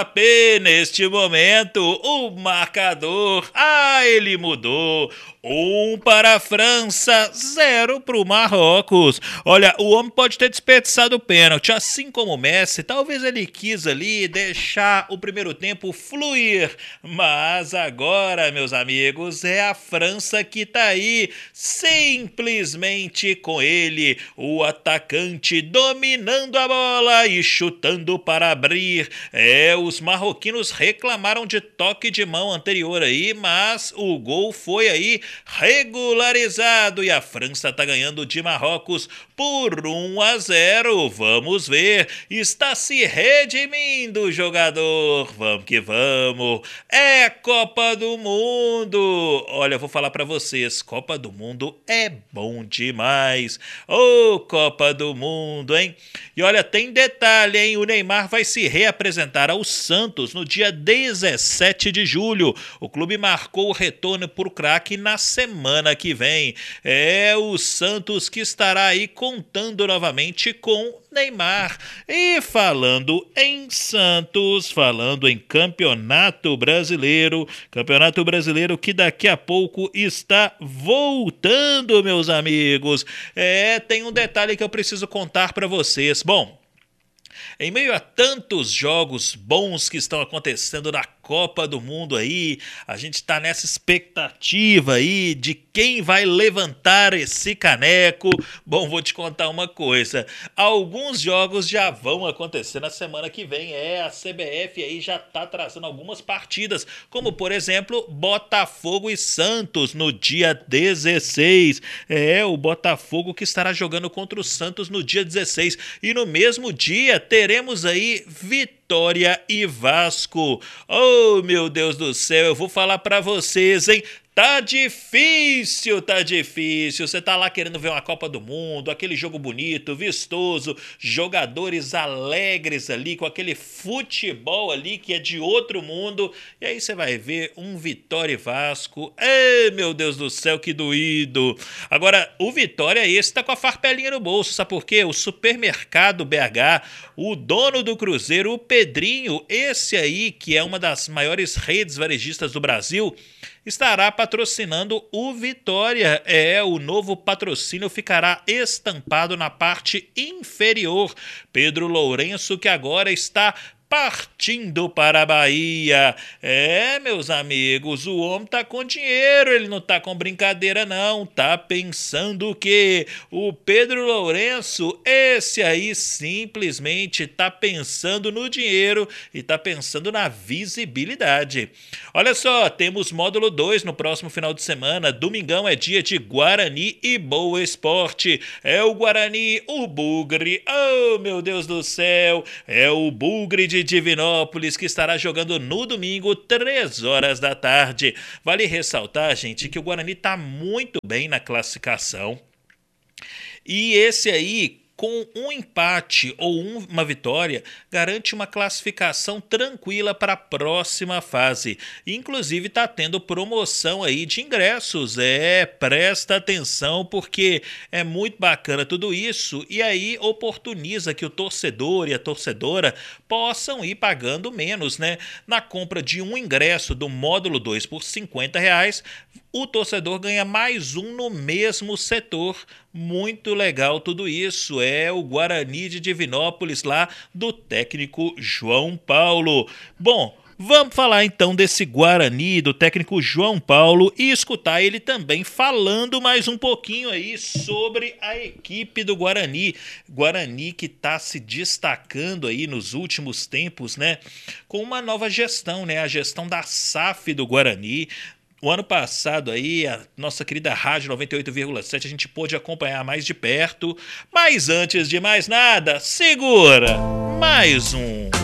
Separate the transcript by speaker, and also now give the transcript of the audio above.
Speaker 1: Neste momento, o marcador, ele mudou. 1 para a França, 0 para o Marrocos. Olha, o homem pode ter desperdiçado o pênalti, assim como o Messi. Talvez ele quis ali deixar o primeiro tempo fluir. Mas agora, meus amigos, é a França que tá aí, simplesmente com ele, o atacante dominando a bola e chutando para abrir. Os marroquinos reclamaram de toque de mão anterior aí, mas o gol foi aí regularizado e a França tá ganhando de Marrocos por 1-0. Vamos ver, está se redimindo o jogador. Vamos que vamos. É Copa do Mundo. Olha, eu vou falar pra vocês, Copa do Mundo é bom demais. Copa do Mundo, hein? E olha, tem detalhe, hein? O Neymar vai se reapresentar ao Santos no dia 17 de julho. O clube marcou o retorno por craque na semana que vem. O Santos que estará aí contando novamente com Neymar. E falando em Santos, falando em Campeonato Brasileiro que daqui a pouco está voltando, meus amigos. Tem um detalhe que eu preciso contar para vocês. Bom, em meio a tantos jogos bons que estão acontecendo na Copa do Mundo aí, a gente está nessa expectativa aí de quem vai levantar esse caneco. Bom, vou te contar uma coisa, alguns jogos já vão acontecer na semana que vem, a CBF aí já está trazendo algumas partidas, como por exemplo, Botafogo e Santos no dia 16, o Botafogo que estará jogando contra o Santos no dia 16, e no mesmo dia teremos aí Vitória e Vasco. Meu Deus do céu, eu vou falar pra vocês, hein? Tá difícil. Você tá lá querendo ver uma Copa do Mundo, aquele jogo bonito, vistoso, jogadores alegres ali, com aquele futebol ali que é de outro mundo. E aí você vai ver um Vitória e Vasco. Meu Deus do céu, que doído. Agora, o Vitória esse tá com a farpelinha no bolso, sabe por quê? O Supermercado BH, o dono do Cruzeiro, o Pedrinho, esse aí que é uma das maiores redes varejistas do Brasil, estará patrocinando o Vitória. O novo patrocínio ficará estampado na parte inferior. Pedro Lourenço, que agora está partindo para a Bahia. Meus amigos, o homem tá com dinheiro, ele não tá com brincadeira não, tá pensando o quê? O Pedro Lourenço, esse aí simplesmente tá pensando no dinheiro e tá pensando na visibilidade. Olha só, temos módulo 2 no próximo final de semana, domingão é dia de Guarani e Boa Esporte. O Guarani, o Bugre, meu Deus do céu, o Bugre de Divinópolis, que estará jogando no domingo, 3 horas da tarde. Vale ressaltar, gente, que o Guarani está muito bem na classificação. E esse aí, com um empate ou uma vitória, garante uma classificação tranquila para a próxima fase. Inclusive está tendo promoção aí de ingressos. Presta atenção porque é muito bacana tudo isso e aí oportuniza que o torcedor e a torcedora possam ir pagando menos, né? Na compra de um ingresso do módulo 2 por R$ 50, o torcedor ganha mais um no mesmo setor. Muito legal tudo isso. O Guarani de Divinópolis lá do técnico João Paulo. Bom, vamos falar então desse Guarani, do técnico João Paulo, e escutar ele também falando mais um pouquinho aí sobre a equipe do Guarani. Guarani que está se destacando aí nos últimos tempos, né? Com uma nova gestão, né? A gestão da SAF do Guarani. O ano passado aí, a nossa querida Rádio 98,7, a gente pôde acompanhar mais de perto. Mas antes de mais nada, segura mais um.